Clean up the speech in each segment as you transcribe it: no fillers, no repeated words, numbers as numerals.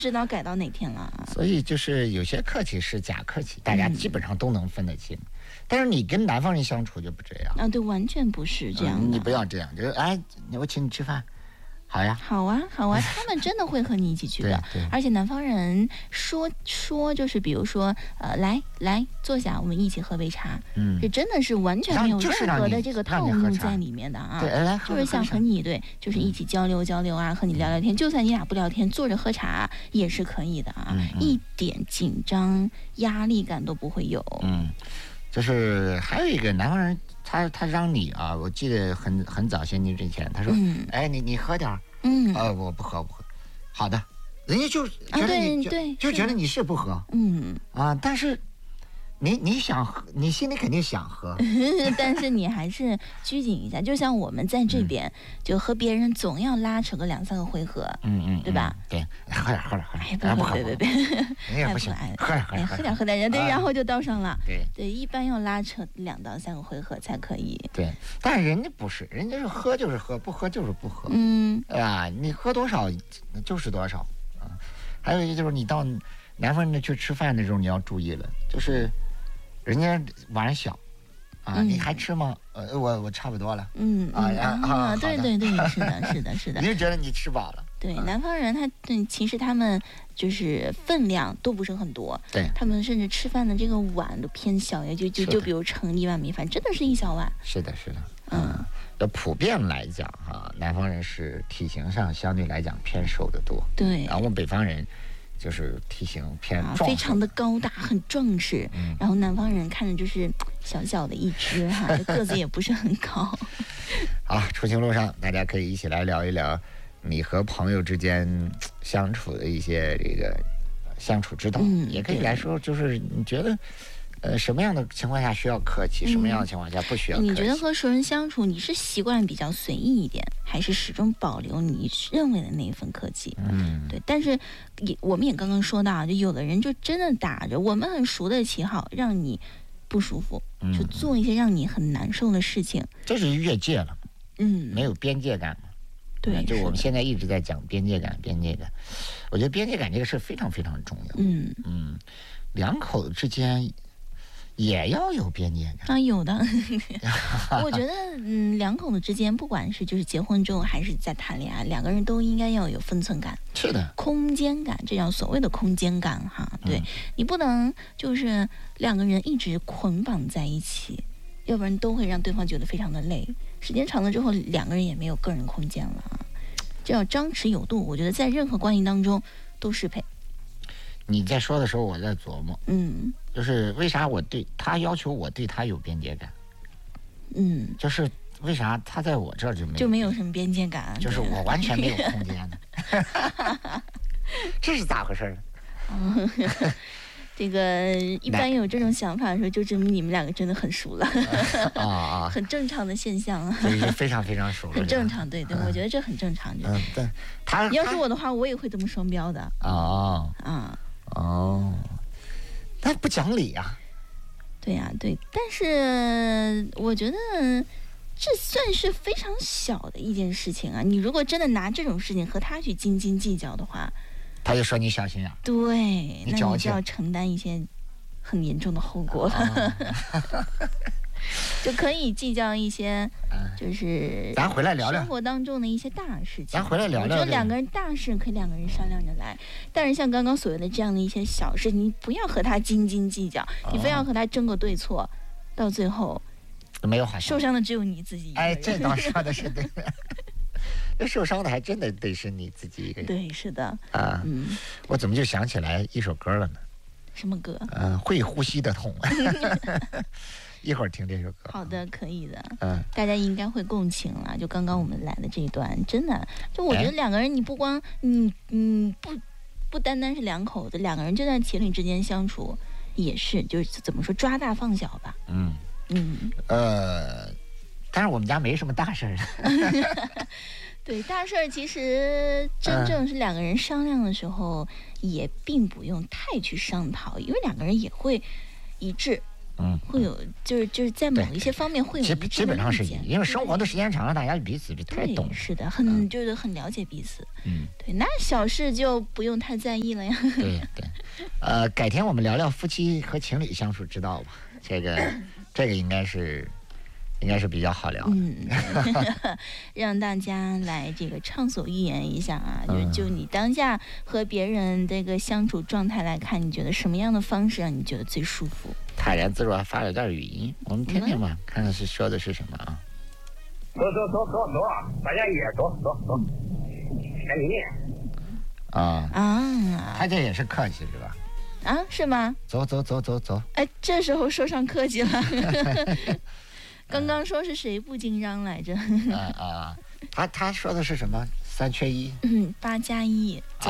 知道改到哪天了。 所以就是有些客气是假客气，大家基本上都能分得清。但是你跟南方人相处就不这样啊，对，完全不是这样的。 你不要这样，就是哎，我请你吃饭。好呀， 好啊，好啊，他们真的会和你一起去的。而且南方人说就是比如说来坐下，我们一起喝杯茶。这真的是完全没有任何的这个套路在里面的啊。 对， 就是想和你就是一起交流交流啊，和你聊聊天。就算你俩不聊天，坐着喝茶也是可以的啊，一点紧张压力感都不会有。 就是还有一个南方人。他让你啊，我记得很早些年之前，他说，哎，你喝点儿，我不喝，好的，人家就觉得你就觉得你是不喝，但是你想喝，你心里肯定想喝， 但是你还是拘谨一下。就像我们在这边，就和别人总要拉扯个2-3个回合，对吧？ 对，喝点， 哎，别， 也不行， 喝点，对，然后就倒上了。 对， 一般要拉扯2到3个回合才可以。 对，但是人家不是，人家是喝就是喝，不喝就是不喝，对吧？你喝多少就是多少啊。还有一个就是你到南方人去吃饭的时候，你要注意了，就是。人家碗小，你还吃吗？我差不多了。 对，是的。 你就觉得你吃饱了。 对，南方人其实他们就是分量都不是很多， 对， 他们甚至吃饭的这个碗都偏小，也就比如盛1碗米饭，真的是一小碗。 是的。普遍来讲哈，南方人是体型上相对来讲偏瘦得多。 对， 然后我们北方人。就是体型偏壮， 非常的高大，很壮实。然后南方人看着就是小小的一只哈，个子也不是很高。 好，出行路上大家可以一起来聊一聊你和朋友之间相处的一些这个相处之道，也可以来说，就是你觉得。什么样的情况下需要客气，什么样的情况下不需要客气？ 你觉得和熟人相处，你是习惯比较随意一点，还是始终保留你认为的那一份客气？对。但是我们也刚刚说到，就有的人就真的打着我们很熟的旗号，让你不舒服，就做一些让你很难受的事情。 这是越界了，没有边界感嘛。 对， 就我们现在一直在讲边界感。我觉得边界感这个事非常非常重要。两口子之间。也要有边界感啊，有的。我觉得，两口子之间，不管是就是结婚之后还是在谈恋爱，两个人都应该要有分寸感， 是的， 空间感，这叫所谓的空间感哈。对，你不能就是两个人一直捆绑在一起，要不然都会让对方觉得非常的累。时间长了之后，两个人也没有个人空间了啊。这要张弛有度，我觉得在任何关系当中都适配。 你在说的时候，我在琢磨，就是为啥我对他要求我对他有边界感，就是为啥他在我这儿就没有什么边界感， 就是我完全没有空间的，这是咋回事呢？ 这个一般有这种想法的时候，就证明你们两个真的很熟了很正常的现象啊， 非常非常熟了， 很正常，对，我觉得这很正常。 对，他要是我的话，我也会这么双标的。 那不讲理啊。 对呀，对，但是我觉得这算是非常小的一件事情啊。你如果真的拿这种事情和他去斤斤计较的话， 他就说你小心眼。 对，那你就要承担一些很严重的后果了。就可以计较一些，就是咱回来聊聊生活当中的一些大事情。 咱回来聊聊， 我觉得两个人大事可以两个人商量着来，但是像刚刚所谓的这样的一些小事，你不要和他斤斤计较，你非要和他争个对错，到最后没有好受伤的只有你自己一个人。 这倒说的是对的。那受伤的还真的得是你自己一个人。 对，是的我怎么就想起来一首歌了呢？ 什么歌？ 会呼吸的痛。一会儿听这首歌。 好的，可以的。大家应该会共情了。就刚刚我们来的这一段，真的，就我觉得两个人，你不光不单单是两口子，两个人就在情侣之间相处，也是就是怎么说，抓大放小吧。 但是我们家没什么大事儿。 对，大事儿其实真正是两个人商量的时候，也并不用太去商讨，因为两个人也会一致。 会有就是在某一些方面会有基本上是因为生活的时间长了，大家彼此就太懂了。 是的，就是很了解彼此。对，那小事就不用太在意了呀。 对，改天我们聊聊夫妻和情侣相处之道吧。这个应该是比较好聊。 让大家来这个畅所欲言一下啊！就你当下和别人这个相处状态来看，你觉得什么样的方式让你觉得最舒服？ 泰然自若还发了段语音，我们听听吧，看看是说的是什么啊？ 走，大家也走，赶紧念。 他这也是客气是吧？ 是吗？ 走。 哎，这时候说上客气了。刚刚说是谁不经商来着？ 他说的是什么？3缺1。 8+1，走。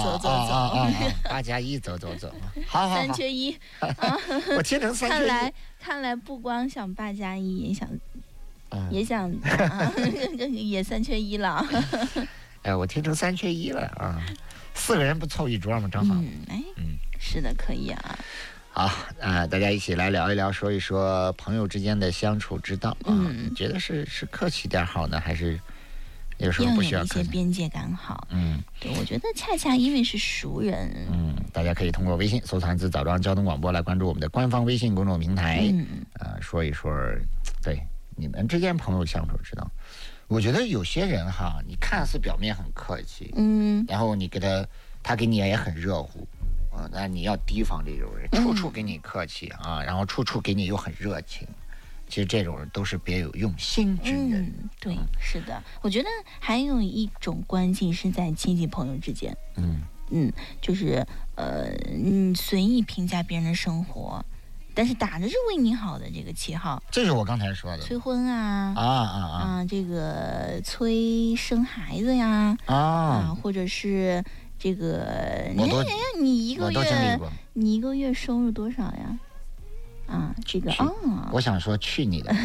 8+1，走。好。 3缺1。 我听成3缺1。 看来不光想8+1，也想也3缺1了。 哎，我听成3缺1了啊！4个人不凑一桌吗？正好。 是的，可以啊。 好大家一起来聊一聊，说一说朋友之间的相处之道啊。你觉得是客气点好呢，还是有时候不需要客气？ 要有一些边界感好。对，我觉得恰恰因为是熟人。 大家可以通过微信搜藏字枣庄交通广播来关注我们的官方微信公众平台。说一说对你们之间朋友相处之道。我觉得有些人哈，你看似表面很客气，然后你给他给你也很热乎。那你要提防这种人，处处给你客气啊，然后处处给你又很热情，其实这种人都是别有用心之人。 对，是的。我觉得还有一种关系是在亲戚朋友之间，就是随意评价别人的生活，但是打着是为你好的这个旗号。 这是我刚才说的， 催婚这个催生孩子呀，或者是。这个你一个月收入多少呀？这个我想说去你的。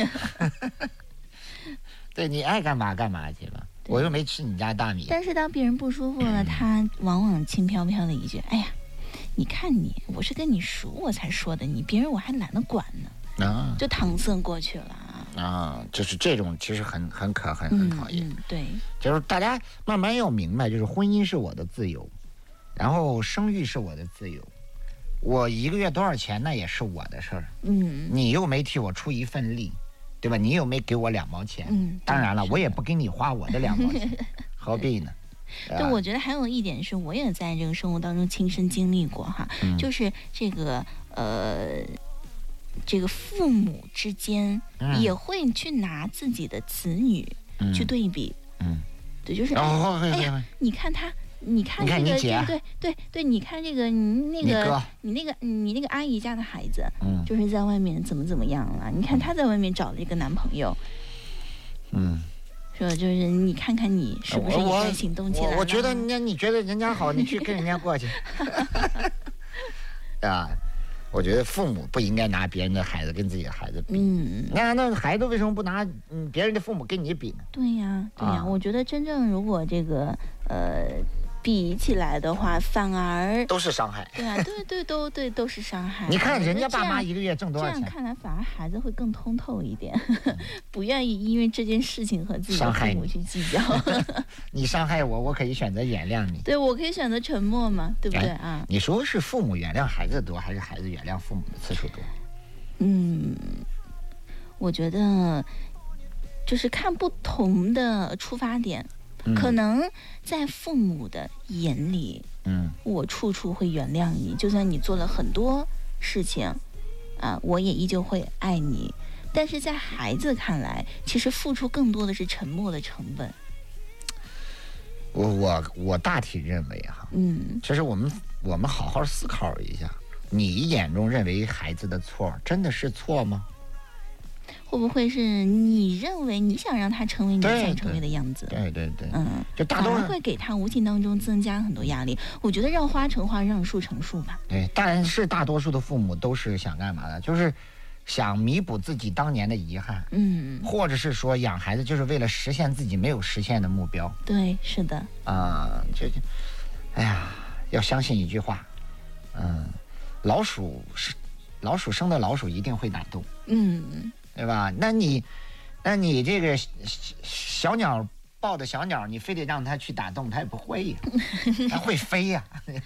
对，你爱干嘛干嘛去吧，我又没吃你家大米。 但是当别人不舒服了，他往往轻飘飘的一句：“哎呀，你看我是跟你熟我才说的，你别人我还懒得管呢。”就搪塞过去了。 就是这种其实很讨厌。 对， 就是大家慢慢要明白，就是婚姻是我的自由，然后生育是我的自由，我一个月多少钱那也是我的事儿。你又没替我出一份力，对吧？你又没给我2毛钱。当然了，我也不给你花我的2毛钱，何必呢？ 对，我觉得还有一点是，我也在这个生活当中亲身经历过哈，就是这个父母之间也会去拿自己的子女去对比。对，就是哎呀，你看他，你看这个，对，你看这个，你那个阿姨家的孩子，就是在外面怎么样了？你看他在外面找了一个男朋友，说就是你看看你是不是也该行动起来了？ 我觉得你觉得人家好，你去跟人家过去。我觉得父母不应该拿别人的孩子跟自己的孩子比。那孩子为什么不拿别人的父母跟你比呢？ 对呀，我觉得真正如果这个比起来的话，反而都是伤害。 对啊，对，都是伤害。 你看人家爸妈一个月挣多少钱？ 这样看来，反而孩子会更通透一点，不愿意因为这件事情和自己的父母去计较。 你伤害我，我可以选择原谅你。 对，我可以选择沉默嘛，对不对啊？ 你说是父母原谅孩子多，还是孩子原谅父母的次数多？ 我觉得就是看不同的出发点。可能在父母的眼里，我处处会原谅你，就算你做了很多事情，我也依旧会爱你。但是在孩子看来，其实付出更多的是沉默的成本。 我大体认为哈，其实我们好好思考一下，你眼中认为孩子的错，真的是错吗？ 会不会是你认为你想让他成为你想成为的样子？ 对，就大多反而会给他无形当中增加很多压力。我觉得让花成花，让树成树吧。 对，但是大多数的父母都是想干嘛的？就是想弥补自己当年的遗憾，或者是说养孩子就是为了实现自己没有实现的目标。 对，是的。 哎呀，要相信一句话，老鼠老鼠生的老鼠一定会打洞，对吧？那你这个小鸟抱的小鸟，你非得让它去打洞，它也不会呀，它会飞呀。